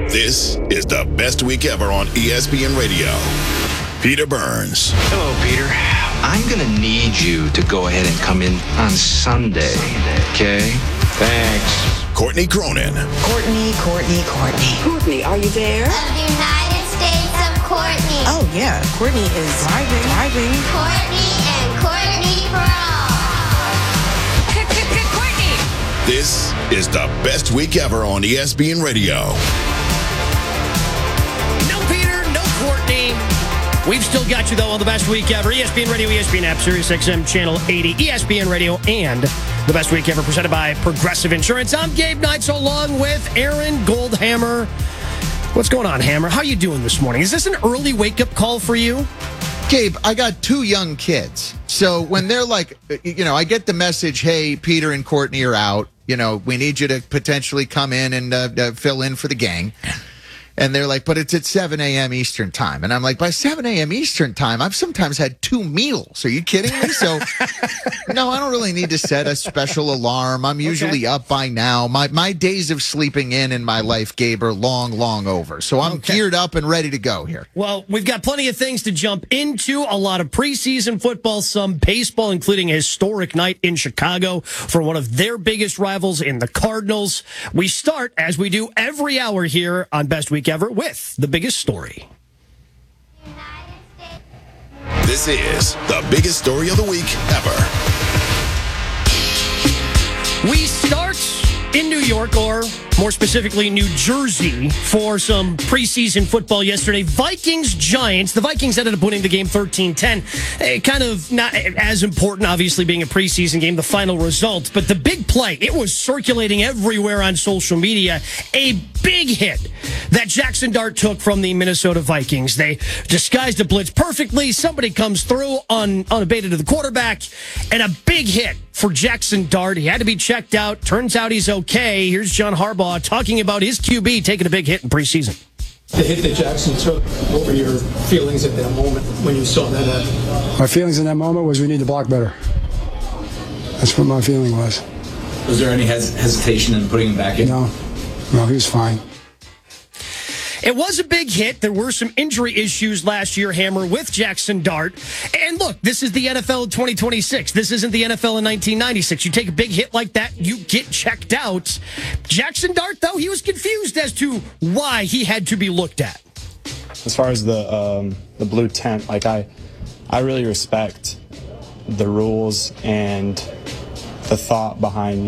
This is the best week ever on ESPN Radio. Peter Burns. Hello, Peter. I'm going to need you to go ahead and come in on Sunday, okay? Thanks. Courtney Cronin. Courtney. Courtney, are you there? Of the United States of Courtney. Oh, yeah. Courtney is driving. Courtney and Courtney for all. Courtney! This is the best week ever on ESPN Radio. No Peter, no Courtney. We've still got you, though, on the best week ever. ESPN Radio, ESPN app, Sirius XM, Channel 80, ESPN Radio, and the best week ever presented by Progressive Insurance. I'm Gabe Knights along with Aaron Goldhammer. What's going on, Hammer? How you doing this morning? Is this an early wake-up call for you? Gabe, I got 2 young kids. So when they're like, I get the message, hey, Peter and Courtney are out. We need you to potentially come in and fill in for the gang. And they're like, but it's at 7 a.m. Eastern time. And I'm like, by 7 a.m. Eastern time, I've sometimes had 2 meals. Are you kidding me? So, no, I don't really need to set a special alarm. I'm usually up by now. My days of sleeping in my life, Gabe, are long over. So I'm geared up and ready to go here. Well, we've got plenty of things to jump into. A lot of preseason football, some baseball, including a historic night in Chicago for one of their biggest rivals in the Cardinals. We start, as we do every hour here on Best Week Ever, with the biggest story. This is the biggest story of the week ever. We start in New York, or more specifically New Jersey, for some preseason football yesterday. Vikings-Giants. The Vikings ended up winning the game 13-10. Kind of not as important, obviously, being a preseason game, the final result. But the big play, it was circulating everywhere on social media. A big hit that Jackson Dart took from the Minnesota Vikings. They disguised a blitz perfectly. Somebody comes through unabated to the quarterback, and a big hit for Jackson Dart. He had to be checked out. Turns out he's okay. Here's John Harbaugh talking about his QB taking a big hit in preseason. The hit that Jackson took, what were your feelings at that moment when you saw that happen? My feelings in that moment was we need to block better. That's what my feeling was. Was there any hesitation in putting him back in? No, he was fine. It was a big hit. There were some injury issues last year, Hammer, with Jackson Dart. And look, this is the NFL in 2026. This isn't the NFL in 1996. You take a big hit like that, you get checked out. Jackson Dart, though, he was confused as to why he had to be looked at. As far as the blue tent, I really respect the rules and the thought behind,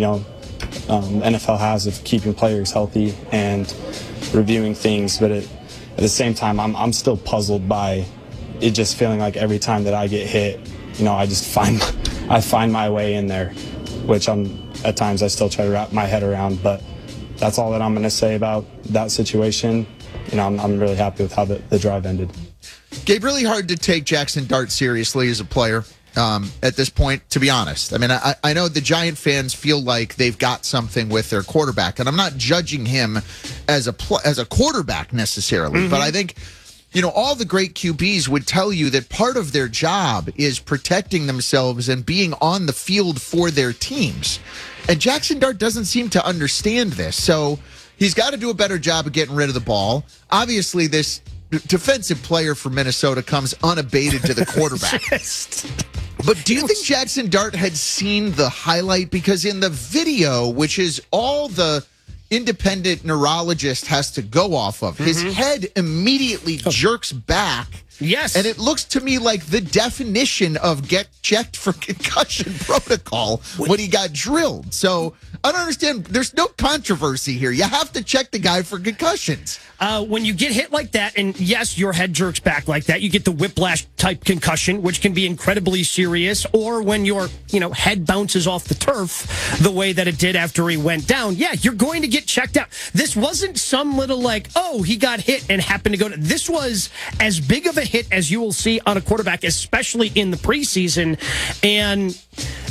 NFL has of keeping players healthy and reviewing things, but at the same time, I'm still puzzled by it just feeling like every time that I get hit, I just find my way in there, which at times I still try to wrap my head around, but that's all that I'm going to say about that situation. I'm really happy with how the drive ended. Gabe, really hard to take Jackson Dart seriously as a player. At this point, to be honest. I mean, I know the Giant fans feel like they've got something with their quarterback, and I'm not judging him as a quarterback necessarily, but I think, all the great QBs would tell you that part of their job is protecting themselves and being on the field for their teams. And Jackson Dart doesn't seem to understand this, so he's got to do a better job of getting rid of the ball. Obviously, this defensive player for Minnesota comes unabated to the quarterback. But do you think Jackson Dart had seen the highlight? Because in the video, which is all the independent neurologist has to go off of, his head immediately jerks back. Yes. And it looks to me like the definition of get checked for concussion protocol when he got drilled. So I don't understand. There's no controversy here. You have to check the guy for concussions. When you get hit like that, and yes, your head jerks back like that, you get the whiplash type concussion, which can be incredibly serious, or when your head bounces off the turf the way that it did after he went down. Yeah, you're going to get checked out. This wasn't some little he got hit and happened to go. This was as big of a hit as you will see on a quarterback, especially in the preseason. And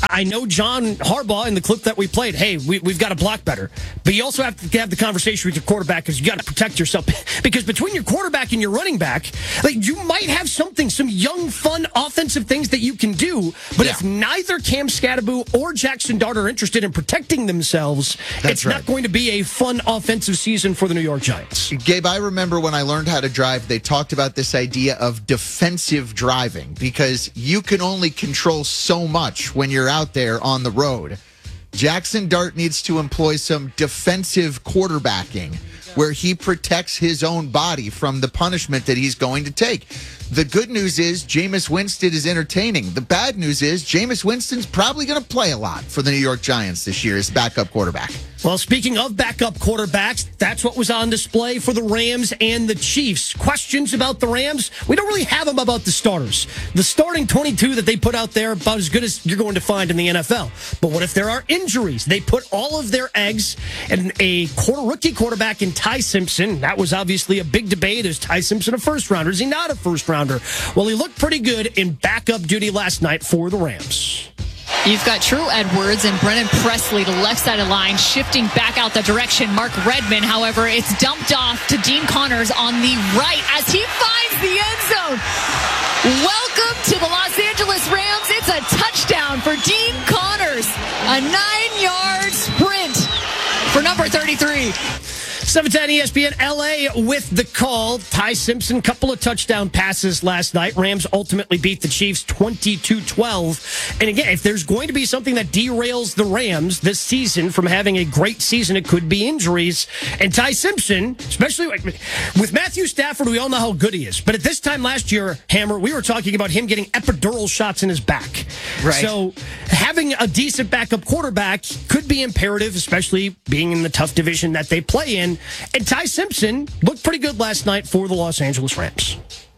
I know John Harbaugh in the clip that we played, hey, we've got to block better. But you also have to have the conversation with your quarterback because you got to protect yourself. Because between your quarterback and your running back, like, you might have some young, fun, offensive things that you can do. But if neither Cam Skattebo or Jackson Dart are interested in protecting themselves, it's not going to be a fun offensive season for the New York Giants. Gabe, I remember when I learned how to drive, they talked about this idea of defensive driving because you can only control so much when you're out there on the road. Jackson Dart needs to employ some defensive quarterbacking where he protects his own body from the punishment that he's going to take. The good news is Jameis Winston is entertaining. The bad news is Jameis Winston's probably going to play a lot for the New York Giants this year as backup quarterback. Well, speaking of backup quarterbacks, that's what was on display for the Rams and the Chiefs. Questions about the Rams? We don't really have them about the starters. The starting 22 that they put out there, about as good as you're going to find in the NFL. But what if there are injuries? They put all of their eggs in a rookie quarterback in Ty Simpson. That was obviously a big debate. Is Ty Simpson a first-rounder? Is he not a first-rounder? Well, he looked pretty good in backup duty last night for the Rams. You've got True Edwards and Brennan Presley to left side of line, shifting back out the direction. Mark Redmond, however, it's dumped off to Dean Connors on the right as he finds the end zone. Welcome to the Los Angeles Rams. It's a touchdown for Dean Connors. A 9-yard sprint for number 33. 710 ESPN LA with the call. Ty Simpson, couple of touchdown passes last night. Rams ultimately beat the Chiefs 22-12. And again, if there's going to be something that derails the Rams this season from having a great season, it could be injuries. And Ty Simpson, especially with Matthew Stafford, we all know how good he is. But at this time last year, Hammer, we were talking about him getting epidural shots in his back. Right. So having a decent backup quarterback could be imperative, especially being in the tough division that they play in. And Ty Simpson looked pretty good last night for the Los Angeles Rams.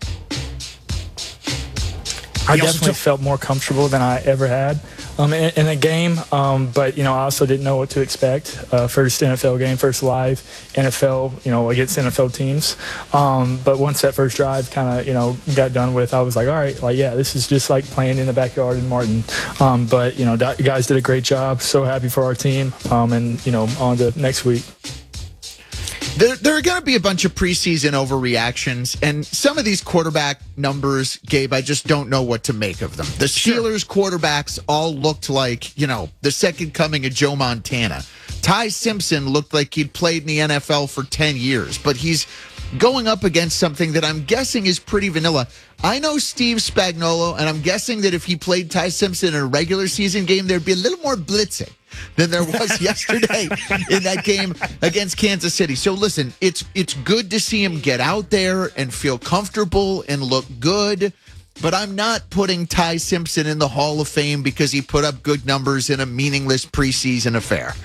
I definitely felt more comfortable than I ever had in a game. But, I also didn't know what to expect. First NFL game, first live NFL, against NFL teams. But once that first drive kind of, got done with, I was like, all right, this is just like playing in the backyard in Martin. But, guys did a great job. So happy for our team. And, on to next week. There are going to be a bunch of preseason overreactions, and some of these quarterback numbers, Gabe, I just don't know what to make of them. The Steelers quarterbacks all looked like, the second coming of Joe Montana. Ty Simpson looked like he'd played in the NFL for 10 years, but he's going up against something that I'm guessing is pretty vanilla. I know Steve Spagnuolo, and I'm guessing that if he played Ty Simpson in a regular season game, there'd be a little more blitzing than there was yesterday in that game against Kansas City. So listen, it's good to see him get out there and feel comfortable and look good, but I'm not putting Ty Simpson in the Hall of Fame because he put up good numbers in a meaningless preseason affair.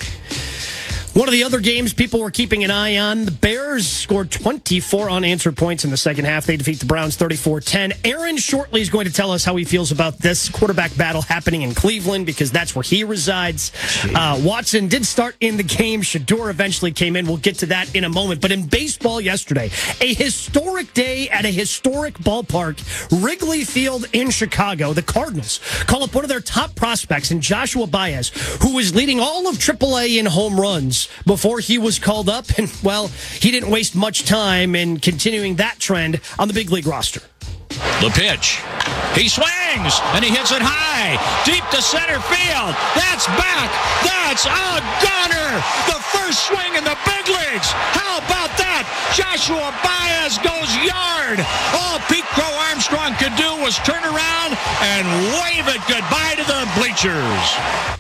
One of the other games people were keeping an eye on, the Bears scored 24 unanswered points in the second half. They defeat the Browns 34-10. Aaron Shortley is going to tell us how he feels about this quarterback battle happening in Cleveland because that's where he resides. Watson did start in the game. Shador eventually came in. We'll get to that in a moment. But in baseball yesterday, a historic day at a historic ballpark, Wrigley Field in Chicago. The Cardinals call up one of their top prospects in Joshua Baez, who was leading all of AAA in home runs before he was called up, and, well, he didn't waste much time in continuing that trend on the big league roster. The pitch. He swings, and he hits it high, deep to center field. That's back. That's a gunner. The first swing in the big leagues. How about that? Joshua Baez goes yard. All Pete Crow Armstrong could do was turn around and wave it goodbye to the bleachers.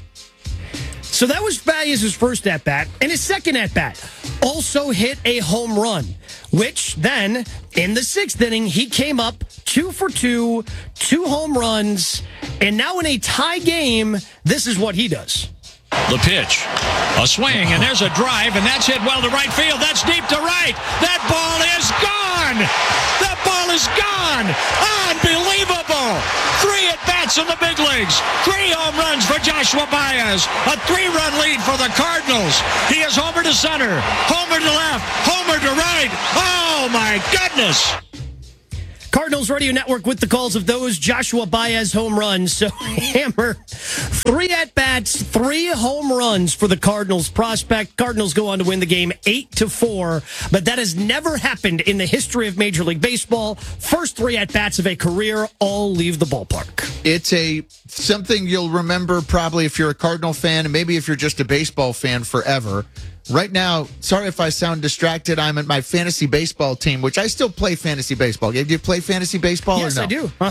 So that was Baez's first at-bat, and his second at-bat also hit a home run, which then, in the sixth inning, he came up 2 for 2, 2 home runs, and now in a tie game, this is what he does. The pitch, a swing, and there's a drive, and that's hit well to right field. That's deep to right. That ball is gone. That ball is gone. Unbelievable. 3 at-bats in the big leagues. 3 home runs for Joshua Baez. A 3-run lead for the Cardinals. He is homer to center, homer to left, homer to right. Oh, my goodness. Cardinals Radio Network with the calls of those Joshua Baez home runs. So, Hammer, 3 at-bats, 3 home runs for the Cardinals prospect. Cardinals go on to win the game 8-4, but that has never happened in the history of Major League Baseball. First 3 at-bats of a career all leave the ballpark. It's something you'll remember probably if you're a Cardinal fan, and maybe if you're just a baseball fan forever. Right now, sorry if I sound distracted, I'm at my fantasy baseball team, which I still play fantasy baseball. Do you play fantasy baseball or no? Yes, I do.